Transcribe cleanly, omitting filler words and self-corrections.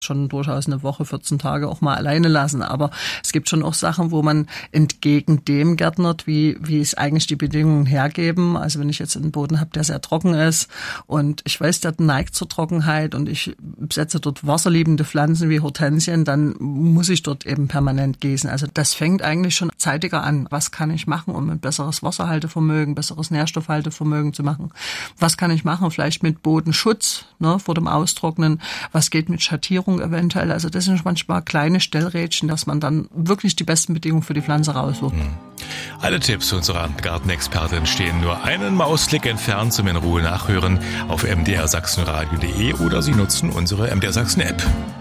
schon durchaus eine Woche, 14 Tage auch mal alleine lassen. Aber es gibt schon auch Sachen, wo man entgegen dem gärtnert, wie es eigentlich die Bedingungen hergeben. Also wenn ich jetzt einen Boden habe, der sehr trocken ist und ich weiß, der neigt zur Trockenheit und ich setze dort wasserliebende Pflanzen wie Hortensien, dann muss ich dort eben permanent gießen. Also das fängt eigentlich schon zeitiger an. Was kann ich machen, um ein besseres Wasserhaltevermögen, besseres Nährstoffhaltevermögen zu machen? Was kann ich machen? Vielleicht mit Bodenschutz, vor dem Austrocknen. Was geht mit Schattierung eventuell? Also das sind manchmal kleine Stellrädchen, dass man dann wirklich die besten Bedingungen für die Pflanze raussucht. Alle Tipps unserer Gartenexpertin stehen nur einen Mausklick entfernt zum in Ruhe nachhören auf mdrsachsenradio.de oder Sie nutzen unsere MDR Sachsen App.